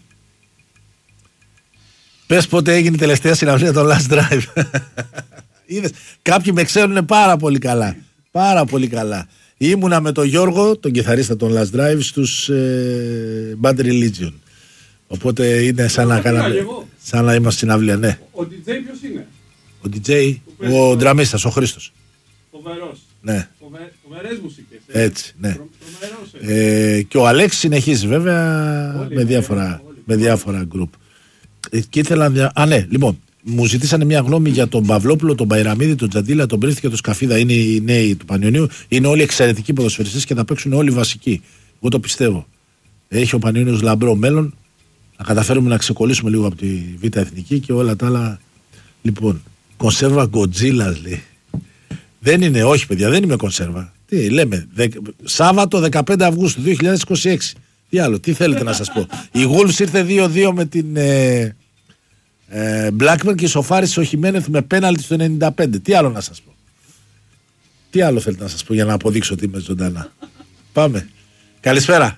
πες πότε έγινε η τελευταία συναυλία των Last Drive. Είδες, κάποιοι με ξέρουν πάρα πολύ καλά. Πάρα πολύ καλά. Ήμουνα με τον Γιώργο, τον κιθαρίστα των Last Drive, στους ε, Bad Religion. Οπότε είναι σαν να κάναμε, σαν να είμαστε συναυλία, ναι. Ο ντι τζέι ποιος είναι? Ο ντι τζέι, ο ντραμίστας, ο Χρήστος. Φοβερός. Ναι. Φοβε, φοβερές μουσικές. Ε. Έτσι, ναι. Ε, και ο Αλέξης συνεχίζει βέβαια όλοι, με διάφορα, όλοι, όλοι. με διάφορα γκρουπ. Ε, και ήθελα να... Α, ναι, λοιπόν. Μου ζητήσανε μια γνώμη για τον Παυλόπουλο, τον Μπαϊραμίδη, τον Τζαντίλα, τον Πρίθη και τον Σκαφίδα. Είναι οι νέοι του Πανιωνίου. Είναι όλοι εξαιρετικοί ποδοσφαιριστές και θα παίξουν όλοι βασικοί. Εγώ το πιστεύω. Έχει ο Πανιωνίος λαμπρό μέλλον. Να καταφέρουμε να ξεκολλήσουμε λίγο από τη Β' Εθνική και όλα τα άλλα. Λοιπόν, κονσέρβα Γκοτζίλας λέει. Δεν είναι, όχι παιδιά, δεν είμαι κονσέρβα. Τι λέμε, δε, Σάββατο δεκαπέντε Αυγούστου δύο χιλιάδες είκοσι έξι. Τι άλλο, τι θέλετε να σας πω. Η Wolves ήρθε δύο δύο με την ε, ε, Blackburn και ισοφάρισε ο Χιμένεθ με πέναλτι στο ενενήντα πέντε. Τι άλλο να σας πω. Τι άλλο θέλετε να σας πω για να αποδείξω ότι είμαι ζωντανά. Πάμε. Καλησπέρα.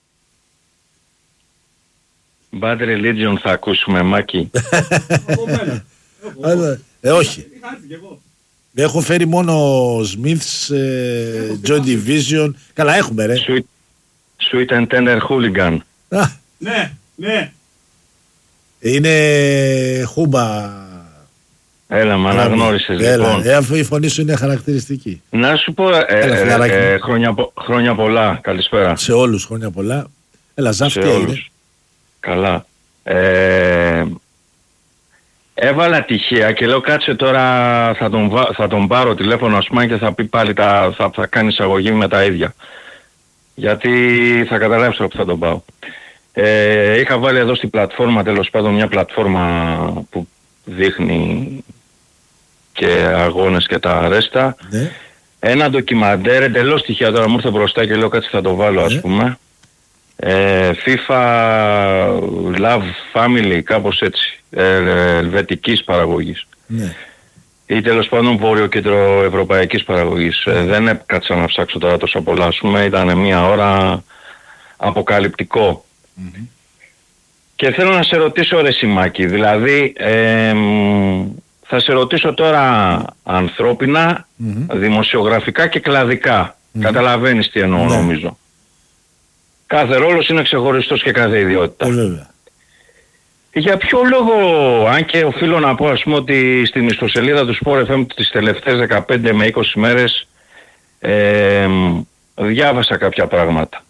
Bad Religion θα ακούσουμε, Μάκη. ε, όχι. Έχω φέρει μόνο Smiths, ε, Joy Division. Καλά έχουμε ρε. Sweet, sweet and Tender Hooligan. Α, ναι, ναι. Είναι χούμπα. Έλα, μ' αναγνώρισες λοιπόν. Ε, αφού η φωνή σου είναι χαρακτηριστική. Να σου πω, ε, Έλα, ε, ε, χρόνια, χρόνια πολλά, καλησπέρα. Σε όλους χρόνια πολλά. Έλα, Ζάφ, τι έγινε? Καλά. Ε, έβαλα τυχαία και λέω κάτσε τώρα θα τον, θα τον πάρω τηλέφωνο ας πούμε και θα πει πάλι τα, θα, θα κάνει εισαγωγή με τα ίδια. Γιατί θα καταλάβεις που θα τον πάω. Ε, είχα βάλει εδώ στην πλατφόρμα, τέλος πάντων μια πλατφόρμα που δείχνει και αγώνες και τα αρέστα. Ναι. Ένα ντοκιμαντέρ εντελώς τυχαία, τώρα μου ήρθε μπροστά και λέω κάτσε θα το βάλω ας ναι. πούμε. Ε, FIFA Love Family, κάπως έτσι, ε, ε, ελβετικής παραγωγής. Ναι. Ή τέλος πάντων βόρειο-κεντροευρωπαϊκής παραγωγής. Ε, δεν έκατσα να ψάξω τώρα τόσα πολλά, ας πούμε, ήταν μια ώρα αποκαλυπτικό. Mm-hmm. Και θέλω να σε ρωτήσω ρε Σιμάκη, δηλαδή ε, θα σε ρωτήσω τώρα ανθρώπινα, mm-hmm. δημοσιογραφικά και κλαδικά. Mm-hmm. Καταλαβαίνεις τι εννοώ mm-hmm. νομίζω. Κάθε ρόλος είναι ξεχωριστός και κάθε ιδιότητα. Oh, για ποιο λόγο, αν και οφείλω να πω ας πούμε ότι στην ιστοσελίδα του Sport εφ εμ τις τελευταίες δεκαπέντε με είκοσι μέρες ε, διάβασα κάποια πράγματα.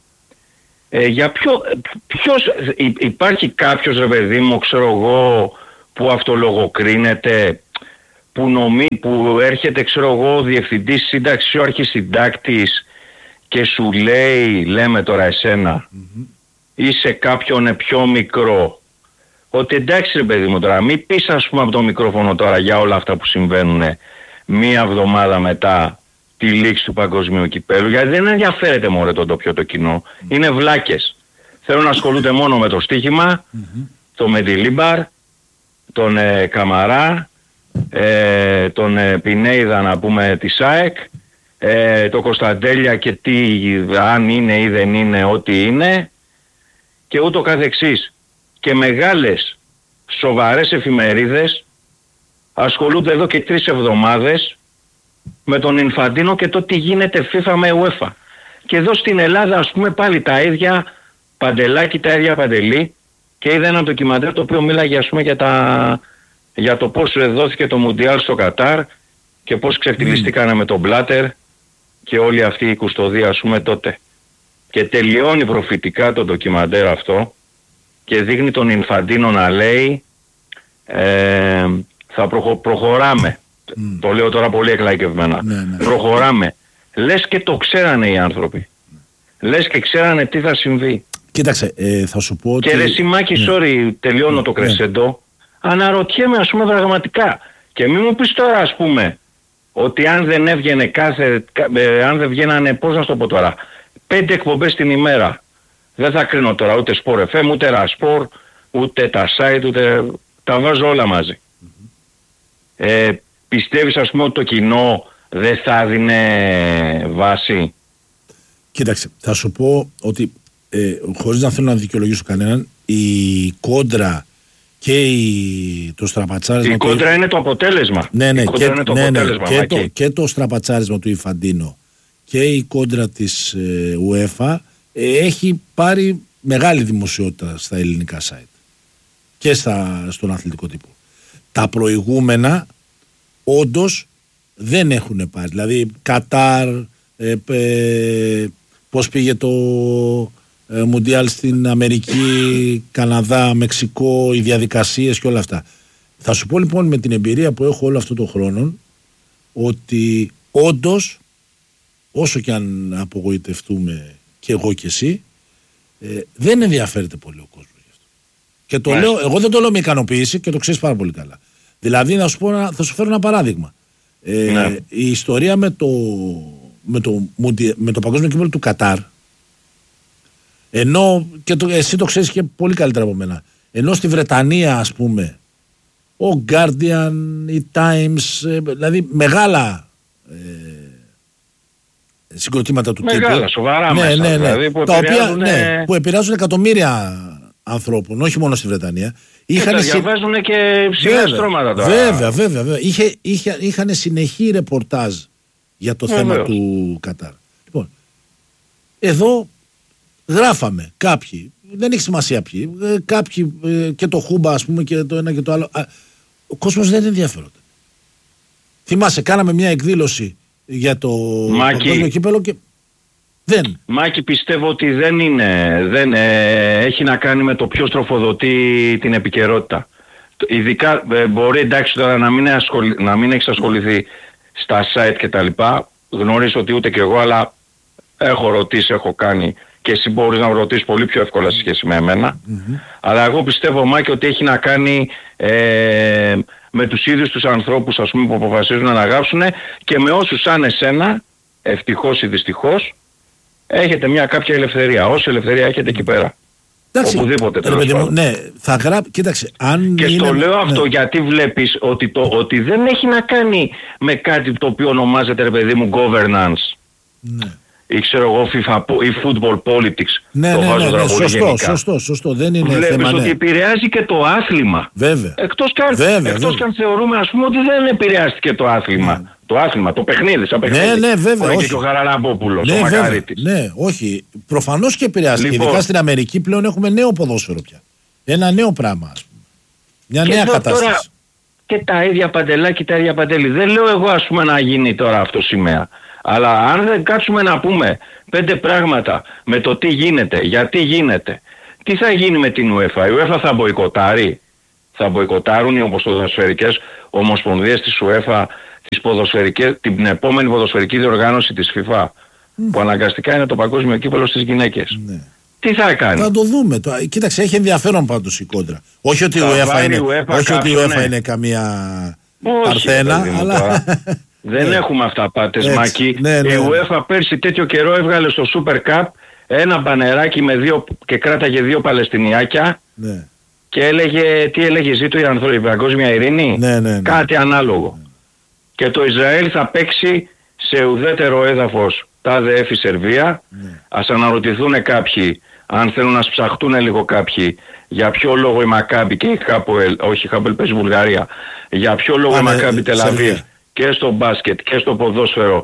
Ε, για ποιο, ποιος, υπάρχει κάποιος ρε παιδί μου, ξέρω εγώ, που αυτολογοκρίνεται, που νομεί, που έρχεται ξέρω εγώ διευθυντής σύνταξης ή ο αρχισυντάκτης και σου λέει, λέμε τώρα εσένα, mm-hmm. ή σε κάποιον πιο μικρό, ότι εντάξει ρε παιδί μου τώρα, μην πεις ας πούμε από το μικρόφωνο τώρα για όλα αυτά που συμβαίνουν μία εβδομάδα μετά τη λήξη του παγκοσμίου κυπέλου, γιατί δεν ενδιαφέρεται μωρέ το τοπιο το κοινό, mm-hmm. είναι βλάκες. Θέλουν να ασχολούνται μόνο με το στοίχημα, mm-hmm. το Μεντιλίμπαρ, τον ε, Καμαρά, ε, τον ε, Πινέιδα να πούμε τη ΣΑΕΚ, ε, το Κωνσταντέλια και τι, αν είναι ή δεν είναι, ό,τι είναι και ούτω καθεξής. Και μεγάλες σοβαρές εφημερίδες ασχολούνται εδώ και τρεις εβδομάδες με τον Ινφαντίνο και το τι γίνεται FIFA με UEFA. Και εδώ στην Ελλάδα ας πούμε πάλι τα ίδια παντελάκι, τα ίδια παντελή, και είδα ένα ντοκιμαντέρ το οποίο μίλαγε ας πούμε για, τα, για το πώς δόθηκε το Μουντιάλ στο Κατάρ και πώς ξεφτυλιστήκανε mm. με τον Μπλάτερ και όλη αυτή η κουστοδία ας πούμε τότε. Και τελειώνει προφητικά το ντοκιμαντέρ αυτό και δείχνει τον Ινφαντίνο να λέει ε, θα προχω, προχωράμε. Mm. Το λέω τώρα πολύ εκλαϊκευμένα. Ναι, ναι. Προχωράμε. Λες και το ξέρανε οι άνθρωποι. Mm. Λες και ξέρανε τι θα συμβεί. Κοίταξε, ε, θα σου πω ότι... Και ρε Σιμάκη, ναι. sorry, τελειώνω ναι. το κρεσέντο. Ναι. Αναρωτιέμαι ας πούμε πραγματικά. Και μην μου πεις τώρα ας πούμε ότι αν δεν έβγαινε κάθε... Ε, αν δεν βγαίνανε, πώς να το πω τώρα, πέντε εκπομπές την ημέρα. Δεν θα κρίνω τώρα ούτε Sport εφ εμ, ούτε Ρασπορ, ούτε τα site, ούτε... τα βάζω όλα μαζί. Mm-hmm. Ε, πιστεύεις ας πούμε ότι το κοινό δεν θα δίνε βάση? Κοίταξε, θα σου πω ότι ε, χωρίς να θέλω να δικαιολογήσω κανέναν, η κόντρα και η, το στραπατσάρισμα... Η κόντρα του... είναι το αποτέλεσμα. Ναι, ναι, και, είναι το ναι, αποτέλεσμα, ναι, και, το, και το στραπατσάρισμα του Ινφαντίνο και η κόντρα της ε, UEFA ε, έχει πάρει μεγάλη δημοσιότητα στα ελληνικά site και στα, στον αθλητικό τύπο. Τα προηγούμενα όντως δεν έχουν πάρει. Δηλαδή Κατάρ, ε, ε, πώς πήγε το ε, Μουντιάλ στην Αμερική, Καναδά, Μεξικό, οι διαδικασίες και όλα αυτά. Θα σου πω λοιπόν με την εμπειρία που έχω όλο αυτό το χρόνο ότι όντως όσο και αν απογοητευτούμε και εγώ και εσύ ε, δεν ενδιαφέρεται πολύ ο κόσμος γι' αυτό. Και το λέω, εγώ δεν το λέω με ικανοποίηση και το ξέρεις πάρα πολύ καλά. Δηλαδή να σου πω, θα σου φέρω ένα παράδειγμα. Ε, ναι. Η ιστορία με το, με το, με το παγκόσμιο κύπελλο του Κατάρ, ενώ και το, εσύ το ξέρεις και πολύ καλύτερα από μένα, ενώ στη Βρετανία ας πούμε ο Guardian, η Times, ε, δηλαδή μεγάλα ε, συγκροτήματα του μεγάλα, τύπου, μεγάλα σοβαρά ναι, μέσα, ναι, ναι, δηλαδή, που, τα επηρεάζουν... οποία, ναι, που επηρεάζουν εκατομμύρια ανθρώπων, όχι μόνο στη Βρετανία. Είχαν συ... διαβάζουν και ψηλά στρώματα τώρα. Βέβαια, βέβαια, βέβαια. Είχε, είχε, είχαν συνεχή ρεπορτάζ για το ε, θέμα βέβαιος. του Κατάρ. Λοιπόν, εδώ γράφαμε κάποιοι, δεν έχει σημασία ποιοι, κάποιοι και το Χούμπα ας πούμε και το ένα και το άλλο. Ο κόσμος δεν ενδιαφέρονται. Θυμάσαι, κάναμε μια εκδήλωση για το παγκόσμιο κύπελλο και δεν. Μάκη, πιστεύω ότι δεν είναι, δεν, ε, έχει να κάνει με το ποιος τροφοδοτεί την επικαιρότητα. ειδικά ε, μπορεί εντάξει τώρα να μην, ασχολη, να μην έχεις ασχοληθεί στα site και τα λοιπά, γνωρίζω ότι ούτε και εγώ, αλλά έχω ρωτήσει, έχω κάνει και εσύ μπορείς να ρωτήσεις πολύ πιο εύκολα σε σχέση με εμένα. Mm-hmm. Αλλά εγώ πιστεύω, Μάκη, ότι έχει να κάνει ε, με τους ίδιους τους ανθρώπους, ας πούμε, που αποφασίζουν να γράψουν και με όσους σαν εσένα, ευτυχώς ή δυστυχώς, έχετε μια κάποια ελευθερία. Όση ελευθερία έχετε εκεί πέρα. Εντάξει, οπουδήποτε ρε, παιδί μου, ναι, θα γράψει, κοίταξε, αν και είναι, στο λέω ναι. αυτό γιατί βλέπεις ότι, το, ότι δεν έχει να κάνει με κάτι το οποίο ονομάζεται, ρε παιδί μου, governance. Ναι. Ή ξέρω εγώ FIFA ή football politics. Ναι, το ναι, βάζω ναι, ναι, σωστό, γενικά. σωστό, σωστό, δεν είναι βλέπεις θέμα, ναι. ότι επηρεάζει και το άθλημα. Βέβαια. Εκτός και αν, βέβαια, εκτός βέβαια. και αν θεωρούμε, ας πούμε, ότι δεν επηρεάστηκε το άθλημα. Ναι. Το άθλημα, το παιχνίδι, σαν παιχνίδι. Ναι, ναι, βέβαια. Όχι. Και ο Χαραλαμπόπουλος, ναι, ο Μακαρίτης. Ναι, όχι. Προφανώς και επηρεάστηκε. Λοιπόν. Ειδικά στην Αμερική πλέον έχουμε νέο ποδόσφαιρο πια. Ένα νέο πράγμα, ας πούμε. Μια και νέα εδώ, κατάσταση. Τώρα, και τα ίδια Παντελάκη, τα ίδια Παντέλη. Δεν λέω εγώ, ας πούμε, να γίνει τώρα αυτό σήμερα. Αλλά αν δεν κάτσουμε να πούμε πέντε πράγματα με το τι γίνεται, γιατί γίνεται, τι θα γίνει με την UEFA. Η UEFA θα μποϊκοτάρει. Θα μποϊκοτάρουν οι ποδοσφαιρικές ομοσπονδίες της UEFA τις ποδοσφαιρικές, την επόμενη ποδοσφαιρική διοργάνωση της FIFA. Mm. Που αναγκαστικά είναι το παγκόσμιο κύπελλο στις γυναίκες. Ναι. Τι θα κάνει. Θα το δούμε. Το, κοίταξε, έχει ενδιαφέρον πάντως η κόντρα. Όχι ότι η UEFA είναι, όχι ότι η UEFA είναι καμία παρθένα, αλλά... Δεν ναι. έχουμε αυτά πάτες, Μάκη. Ναι, ναι, η ναι. UEFA πέρσι τέτοιο καιρό έβγαλε στο Super Cup ένα μπανεράκι με δύο, και κράταγε δύο Παλαιστινιάκια ναι. και έλεγε, τι έλεγε, ζήτω η, ανθρο, η παγκόσμια ειρήνη, ναι, ναι, ναι. κάτι ανάλογο. Ναι. Και το Ισραήλ θα παίξει σε ουδέτερο έδαφος τάδε έφη Σερβία. Ναι. Ας αναρωτηθούν κάποιοι, αν θέλουν να ψαχτούν λίγο κάποιοι, για ποιο λόγο η Μακάμπι και η Χάπολ, όχι η Χάπολ παίζει Βουλγαρία, για ποιο λόγο η Μακάμπι Τελαβίβ και στο μπάσκετ και στο ποδόσφαιρο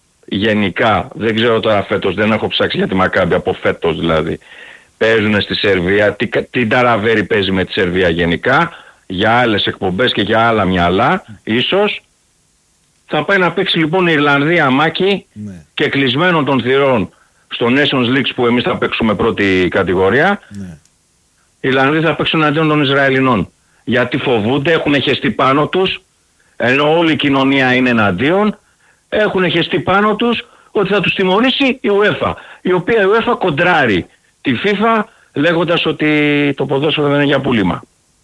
γενικά, δεν ξέρω τώρα φέτος, δεν έχω ψάξει για τη Μακάμπι από φέτος δηλαδή, παίζουν στη Σερβία, τι, τι ταραβέρι παίζει με τη Σερβία γενικά, για άλλες εκπομπές και για άλλα μυαλά, ίσως. Θα πάει να παίξει λοιπόν η Ιρλανδία, Μάκη, ναι. και κλεισμένων των θυρών στο Nations League που εμείς θα παίξουμε πρώτη κατηγορία, ναι. οι Ιρλανδοί θα παίξουν αντίον των Ισραηλινών. Γιατί φοβούνται, έχουν χεστεί πάνω τους, ενώ όλη η κοινωνία είναι εναντίον, έχουν χεστεί πάνω τους ότι θα τους τιμωρήσει η UEFA, η οποία η UEFA κοντράρει τη FIFA λέγοντας ότι το ποδόσφαιρο δεν είναι για πούλημα.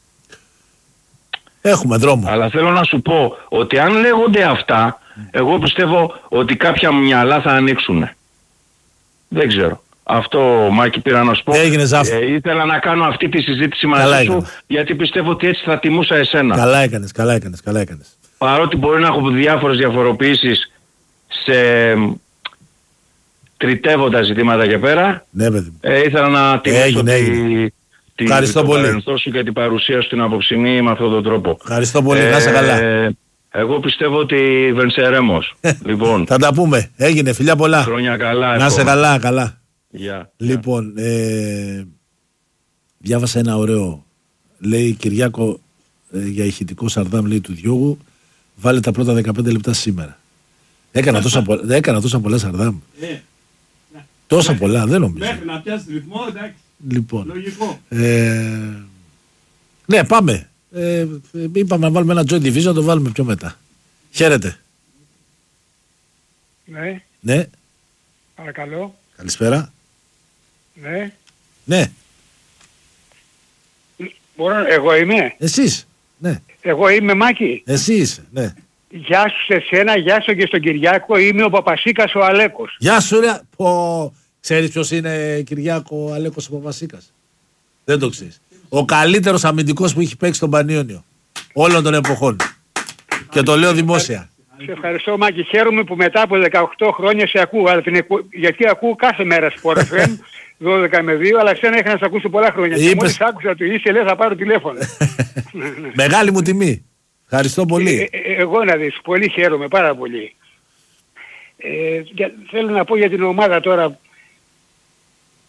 Έχουμε δρόμο. Αλλά θέλω να σου πω ότι αν λέγονται αυτά, εγώ πιστεύω ότι κάποια μυαλά θα ανοίξουν. Δεν ξέρω. Αυτό, Μάκη, πήρα να σου πω. Έγινε, ε, ήθελα να κάνω αυτή τη συζήτηση μαζί καλά σου, έκανες. Γιατί πιστεύω ότι έτσι θα τιμούσα εσένα. Καλά έκανες, καλά έκανες, καλά έκανες. Παρότι μπορεί να έχω διάφορες διαφοροποιήσεις σε τριτεύοντα ζητήματα και πέρα, ναι, παιδί. Ε, ήθελα να τιμήσω έγινε, τη, έγινε. τη, Ευχαριστώ πολύ. σου και την παρουσία σου στην απόψινή με αυτόν τον τρόπο. Ευχαριστώ πολύ, ε, να είσαι καλά. Εγώ πιστεύω ότι βενσερέμος. Λοιπόν, θα τα πούμε. Έγινε, φιλιά πολλά. Χρόνια καλά. Να είσαι καλά, καλά. Yeah, λοιπόν, yeah. Ε, διάβασα ένα ωραίο. Λέει Κυριάκο ε, για ηχητικό Σαρδάμ, λέει του Διόγου, βάλε τα πρώτα δεκαπέντε λεπτά σήμερα. Έκανα τόσα, πο... έκανα τόσα πολλά Σαρδάμ. Yeah. Τόσα πολλά, δεν νομίζω. Μέχρι να πιάσει ρυθμό, εντάξει. Λοιπόν. Λογικό. Ε, ναι, πάμε. Ε, είπαμε να βάλουμε ένα joint division, να το βάλουμε πιο μετά. Χαίρετε. Ναι. Ναι. Παρακαλώ. Καλησπέρα. Ναι. Ναι. Μπορώ, εγώ είμαι. Εσείς. Ναι. Εγώ είμαι, Μάκη. Εσείς. Ναι. Γεια σου σε σένα, γεια σου και στον Κυριάκο. Είμαι ο Παπασίκας ο Αλέκος. Γεια σου ρε. Πω. Ξέρεις ποιος είναι, Κυριάκο, ο Αλέκος ο Παπασίκας? Δεν το ξέρεις. Ο καλύτερος αμυντικός που έχει παίξει στον Πανιόνιο όλων των εποχών. Και το λέω δημόσια. Σε ευχαριστώ, Μάκη. Χαίρομαι που μετά από δεκαοκτώ χρόνια σε ακούω. Αλλά την εκου... Γιατί ακούω κάθε μέρα Sport εφ εμ δώδεκα με δύο, αλλά εσένα είχα να σε ακούσω πολλά χρόνια. Είπες... Και μόλις άκουσα του είσαι, λέει θα πάρω τηλέφωνο. Μεγάλη μου τιμή. Ευχαριστώ πολύ. Ε, ε, εγώ να δεις, πολύ χαίρομαι, πάρα πολύ. Ε, για, θέλω να πω για την ομάδα τώρα.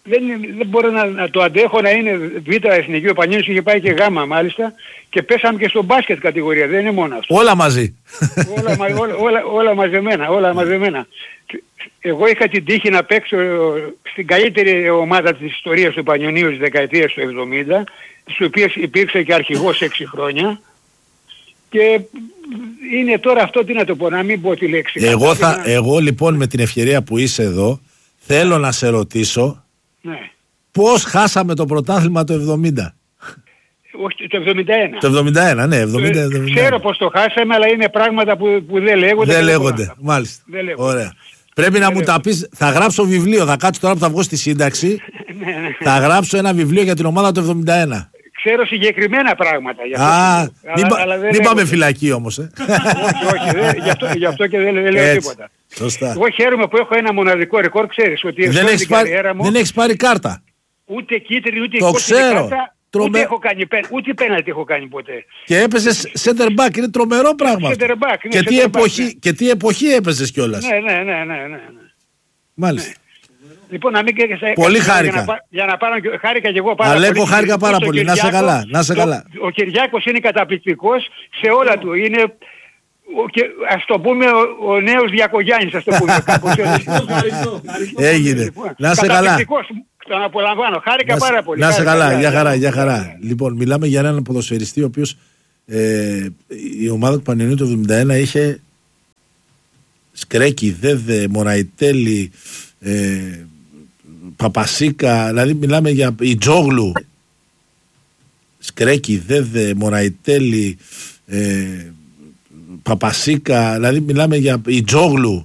δεν, δεν μπορώ να, να το αντέχω να είναι β' εθνική. Ο Πανιόνιος είχε πάει και γάμα μάλιστα και πέσαμε και στο μπάσκετ κατηγορία. Δεν είναι μόνο αυτό. Όλα μαζί. όλα, όλα, όλα, όλα μαζεμένα. Όλα μαζεμένα. Εγώ είχα την τύχη να παίξω στην καλύτερη ομάδα της ιστορίας του Πανιωνίου της δεκαετίας του εβδομήντα, της οποίας υπήρξε και αρχηγός έξι χρόνια. Και είναι τώρα αυτό, τι να το πω, να μην πω τη λέξη. Εγώ, θα, να... εγώ λοιπόν με την ευκαιρία που είσαι εδώ θέλω να σε ρωτήσω, ναι, πώς χάσαμε το πρωτάθλημα το εβδομήντα. Όχι, το εβδομήντα ένα. Το εβδομήντα ένα, ναι, εβδομήντα, εβδομήντα ένα. Ξέρω πως το χάσαμε, αλλά είναι πράγματα που, που δεν λέγονται. Δεν λέγονται, μάλιστα. Δεν λέγονται. Ωραία. Πρέπει να μου τα πεις, θα γράψω βιβλίο, θα κάτσω τώρα που θα βγω στη σύνταξη, ναι, ναι. θα γράψω ένα βιβλίο για την ομάδα του εβδομήντα ένα. Ξέρω συγκεκριμένα πράγματα. Για Α, αλλά, μην, αλλά δεν μην πάμε φυλακή όμως. Ε. όχι, όχι, δεν, γι, αυτό, γι' αυτό και δεν, δεν λέω τίποτα. Σωστά. Εγώ χαίρομαι που έχω ένα μοναδικό ρεκόρ, ξέρεις, ότι δεν έχεις πάρει, μου, δεν έχεις πάρει κάρτα. Ούτε κίτρινη, ούτε το ξέρω. Κάρτα, Τρομε... ούτε, έχω κάνει, ούτε πέναλτι έχω κάνει ποτέ. Και έπαιζες center back, είναι τρομερό πράγμα. Center back, ναι, και, τι back, εποχή, ναι. και τι εποχή έπαιζες κιόλας. Ναι, ναι, ναι, ναι, ναι. Μάλιστα. Ναι. Λοιπόν, να μην και σε... Πολύ χάρηκα. Για να, για να πάρω, χάρηκα και εγώ πάρα Αλέκο, πολύ. χάρηκα πάρα πολύ. Κυριάκο, να σε καλά. Να σε καλά. Ο, ο Κυριάκος είναι καταπληκτικός σε όλα του. Είναι, ο, και, ας το πούμε, ο, ο νέος Διακογιάννης, ας το πούμε κάπως. Έγινε. Λοιπόν, να σε καλά. Τον απολαμβάνω. Χάρηκα πάρα σε, πολύ. Να σε καλά. Για χαρά, για χαρά. Λοιπόν, μιλάμε για έναν ποδοσφαιριστή ο οποίος ε, η ομάδα του Πανιωνίου του εβδομήντα ένα είχε Σκρέκι, Δέδε, Μωραϊτέλη, ε, Παπασίκα, δηλαδή μιλάμε για Ιτζόγλου, Σκρέκι, Δέδε, Μωραϊτέλη, ε, Παπασίκα, δηλαδή μιλάμε για Ιτζόγλου,